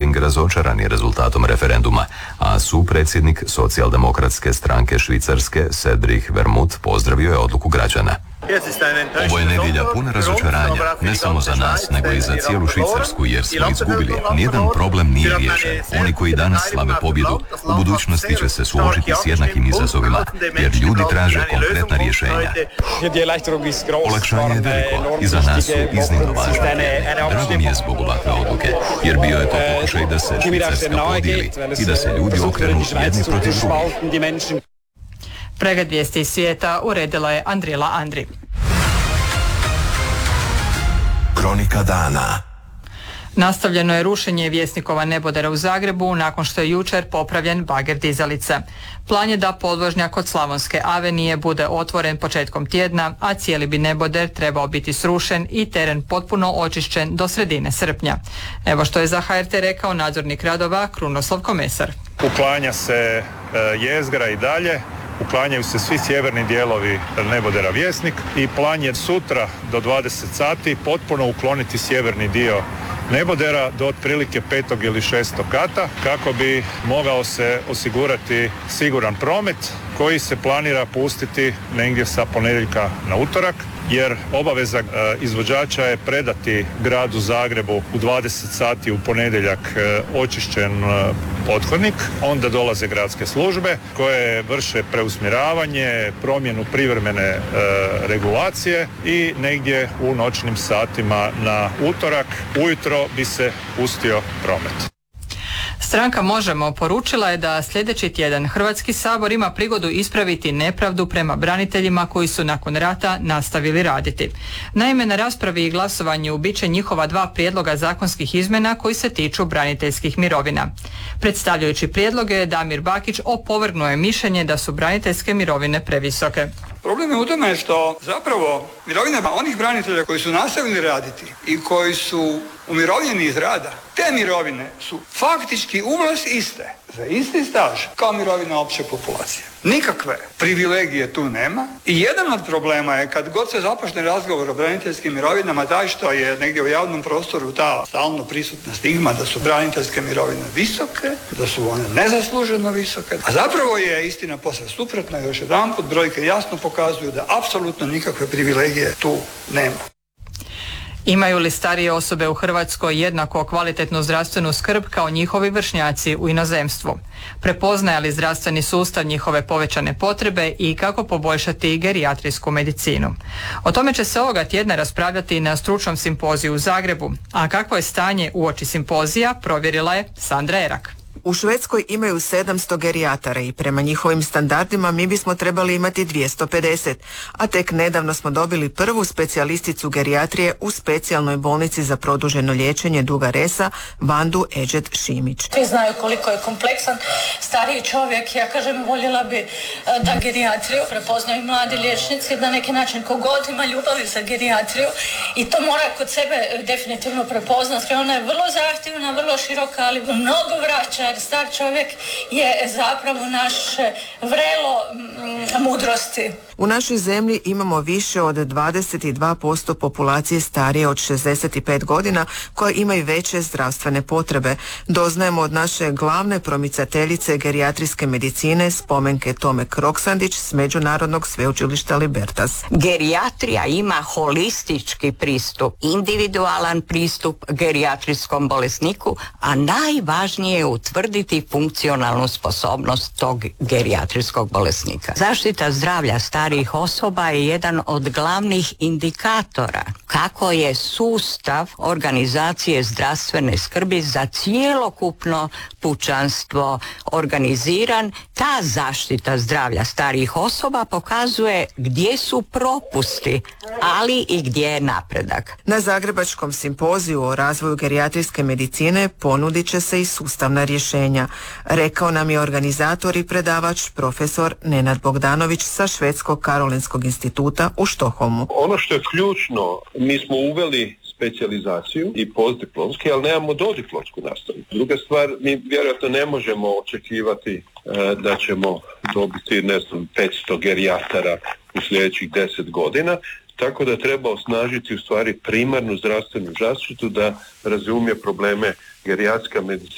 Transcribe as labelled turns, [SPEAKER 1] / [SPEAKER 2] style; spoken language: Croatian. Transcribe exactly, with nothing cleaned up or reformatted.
[SPEAKER 1] Pöttering razočaran je rezultatom referenduma, a supredsjednik socijaldemokratske stranke Švicarske Cedric Vermut pozdravio je odluku građana. Ovo je nedjelja puna razočaranja, ne samo za nas, nego i za cijelu Švicarsku, jer smo izgubili. Nijedan problem nije riješen. Oni koji danas slave pobjedu, u budućnosti će se suočiti s jednakim izazovima, jer ljudi traže konkretna rješenja. Olakšanje je veliko i za nas su iznimno važno. Drago mi je zbog ovakve odluke, jer bio je to pokušaj da se Švicarska podijeli i da se ljudi okrenu jedni protiv drugih.
[SPEAKER 2] Pregled vijesti iz svijeta uredila je Andrila Andri.
[SPEAKER 3] Kronika dana.
[SPEAKER 2] Nastavljeno je rušenje Vjesnikova nebodera u Zagrebu nakon što je jučer popravljen bager dizalice. Plan je da podvožnjak od Slavonske avenije bude otvoren početkom tjedna, a cijeli bi neboder trebao biti srušen i teren potpuno očišćen do sredine srpnja. Evo što je za H R T rekao nadzornik radova Krunoslav Komesar.
[SPEAKER 4] Uklanja se e, jezgra i dalje. Uklanjaju se svi sjeverni dijelovi nebodera Vjesnik i plan je sutra do dvadeset sati potpuno ukloniti sjeverni dio nebodera do otprilike petog ili šestog kata kako bi mogao se osigurati siguran promet koji se planira pustiti negdje sa ponedjeljka na utorak, jer obaveza izvođača je predati gradu Zagrebu u dvadeset sati u ponedjeljak očišćen pothodnik. Onda dolaze gradske službe koje vrše preusmjeravanje, promjenu privremene e, regulacije i negdje u noćnim satima na utorak ujutro bi se pustio promet.
[SPEAKER 2] Stranka Možemo poručila je da sljedeći tjedan Hrvatski sabor ima prigodu ispraviti nepravdu prema braniteljima koji su nakon rata nastavili raditi. Naime, na raspravi i glasovanju bit će njihova dva prijedloga zakonskih izmjena koji se tiču braniteljskih mirovina. Predstavljajući prijedloge, Damir Bakić opovrgnuo je mišljenje da su braniteljske mirovine previsoke.
[SPEAKER 5] Problem je u tome što zapravo mirovinama onih branitelja koji su nastavili raditi i koji su umirovljeni iz rada, te mirovine su faktički uvlas iste, za isti staž, kao mirovina opće populacije. Nikakve privilegije tu nema i jedan od problema je kad god se započne razgovor o braniteljskim mirovinama taj što je negdje u javnom prostoru ta stalno prisutna stigma da su braniteljske mirovine visoke, da su one nezasluženo visoke, a zapravo je istina posve suprotna. Još jedanput brojke jasno pokazuju da apsolutno nikakve privilegije tu nema.
[SPEAKER 2] Imaju li starije osobe u Hrvatskoj jednako kvalitetnu zdravstvenu skrb kao njihovi vršnjaci u inozemstvu? Prepoznaje li zdravstveni sustav njihove povećane potrebe i kako poboljšati gerijatrijsku medicinu? O tome će se ovoga tjedna raspravljati na stručnom simpoziju u Zagrebu, a kakvo je stanje uoči simpozija provjerila je Sandra Erak.
[SPEAKER 6] U Švedskoj imaju sedamsto gerijatara i prema njihovim standardima mi bismo trebali imati dvjesto pedeset, a tek nedavno smo dobili prvu specijalisticu gerijatrije u specijalnoj bolnici za produženo liječenje Duga Resa, Vandu Eđet Šimić.
[SPEAKER 7] Svi znaju koliko je kompleksan stariji čovjek. Ja kažem, voljela bi da gerijatriju prepoznaju mladi liječnici, na neki način kogod ima ljubavi za gerijatriju i to mora kod sebe definitivno prepoznati. Ona je vrlo zahtjevna, vrlo široka, ali mnogo vraća. Jer star čovjek je zapravo naše vrelo m, mudrosti.
[SPEAKER 6] U našoj zemlji imamo više od dvadeset dva posto populacije starije od šezdeset pet godina koje imaju veće zdravstvene potrebe. Doznajemo od naše glavne promicateljice gerijatrijske medicine, spomenke Tome Kroksandić s Međunarodnog sveučilišta Libertas.
[SPEAKER 8] Gerijatrija ima holistički pristup, individualan pristup gerijatrijskom bolesniku, a najvažnije je utvrditi funkcionalnu sposobnost tog gerijatrijskog bolesnika. Zaštita zdravlja starijih osoba je jedan od glavnih indikatora kako je sustav organizacije zdravstvene skrbi za cjelokupno pučanstvo organiziran. Ta zaštita zdravlja starijih osoba pokazuje gdje su propusti, ali i gdje je napredak.
[SPEAKER 6] Na Zagrebačkom simpoziju o razvoju gerijatrijske medicine ponudit će se i sustavna rješenja, rekao nam je organizator i predavač profesor Nenad Bogdanović sa Švedskog Karolinskog instituta u Štokholmu.
[SPEAKER 9] Ono što je ključno, mi smo uveli specijalizaciju i postdiplomski, ali nemamo dodiplomsku nastavu. Druga stvar, mi vjerojatno ne možemo očekivati e, da ćemo dobiti, ne znam, petsto gerijatara u sljedećih deset godina, tako da treba osnažiti u stvari primarnu zdravstvenu zaštitu da razumije probleme gerijatrijska medicina